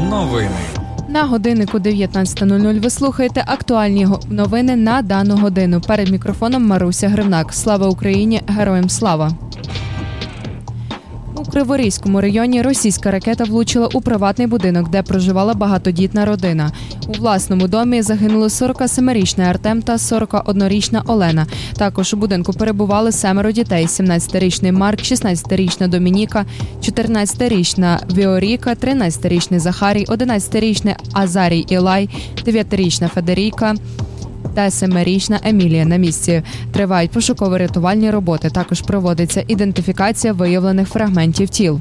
Новини. На годиннику 19:00 ви слухаєте актуальні новини на дану годину. Перед мікрофоном Маруся Гривнак. Слава Україні! Героям слава! У Криворізькому районі російська ракета влучила у приватний будинок, де проживала багатодітна родина. У власному домі загинули 47-річний Артем та 41-річна Олена. Також у будинку перебували 7 дітей – 17-річний Марк, 16-річна Домініка, 14-річна Віоріка, 13-річний Захарій, 11-річний Азарій Ілай, 9-річна Федеріка та 7-річна Емілія. На місці тривають пошуково-рятувальні роботи. Також проводиться ідентифікація виявлених фрагментів тіл.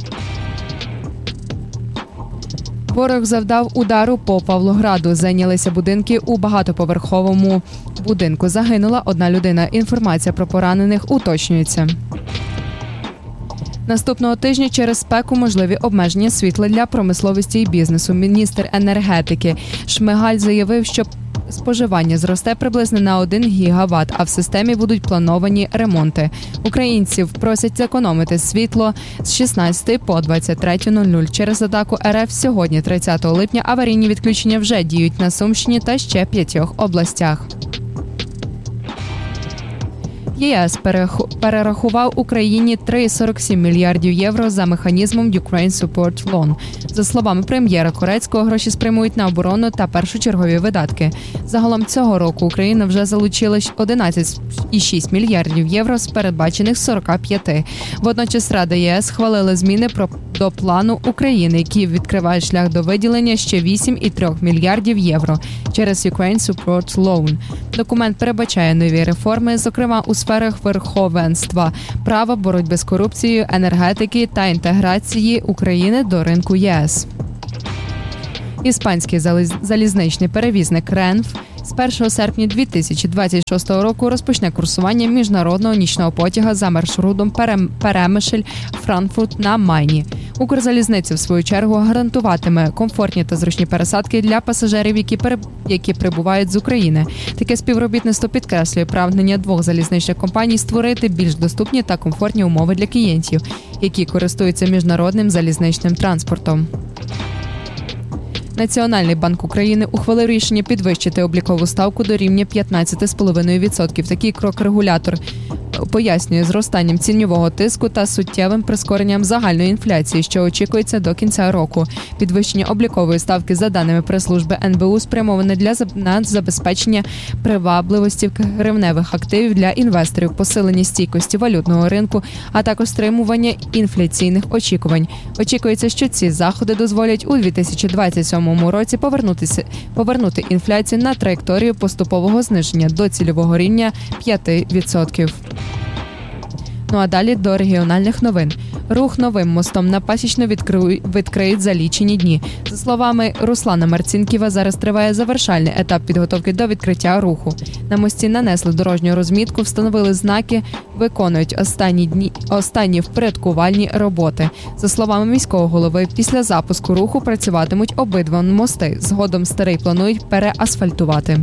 Ворог завдав удару по Павлограду. Зайнялися будинки у багатоповерховому будинку. Загинула одна людина. Інформація про поранених уточнюється. Наступного тижня через спеку можливі обмеження світла для промисловості і бізнесу. Міністр енергетики Шмигаль заявив, що споживання зросте приблизно на 1 гігават, а в системі будуть плановані ремонти. Українців просять зекономити світло з 16 по 23:00. Через атаку РФ сьогодні, 30 липня, аварійні відключення вже діють на Сумщині та ще 5 областях. ЄС перерахував Україні 3,47 мільярдів євро за механізмом Ukraine Support Loan. За словами прем'єра Корецького, гроші спрямують на оборону та першочергові видатки. Загалом цього року Україна вже залучила 11,6 мільярдів євро з передбачених 45. Водночас Рада ЄС схвалила зміни до плану України, які відкривають шлях до виділення ще 8,3 мільярдів євро через Ukraine Support Loan. Документ передбачає нові реформи, зокрема у сферах верховенства права, боротьби з корупцією, енергетики та інтеграції України до ринку ЄС. Іспанський залізничний перевізник РЕНФ з 1 серпня 2026 року розпочне курсування міжнародного нічного потяга за маршрутом Перемишль-Франкфурт на Майні. Укрзалізниця, в свою чергу, гарантуватиме комфортні та зручні пересадки для пасажирів, які прибувають з України. Таке співробітництво підкреслює прагнення двох залізничних компаній створити більш доступні та комфортні умови для клієнтів, які користуються міжнародним залізничним транспортом. Національний банк України ухвалив рішення підвищити облікову ставку до рівня 15,5%. Такий крок регулятор пояснює зростанням ціннього тиску та суттєвим прискоренням загальної інфляції, що очікується до кінця року. Підвищення облікової ставки, за даними прес-служби НБУ, спрямоване на забезпечення привабливості гривневих активів для інвесторів, посилення стійкості валютного ринку, а також стримування інфляційних очікувань. Очікується, що ці заходи дозволять у 2027 році повернути інфляцію на траєкторію поступового зниження до цільового рівня 5%. Ну а далі до регіональних новин. Рух новим мостом на Пасічну відкриють за лічені дні. За словами Руслана Марцінківа, зараз триває завершальний етап підготовки до відкриття руху. На мості нанесли дорожню розмітку, встановили знаки, виконують останні впорядкувальні роботи. За словами міського голови, після запуску руху працюватимуть обидва мости. Згодом старий планують переасфальтувати.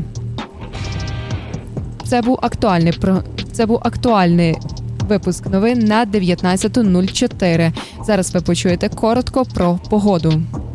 Це був актуальний випуск новин на 19:04. Зараз ви почуєте коротко про погоду.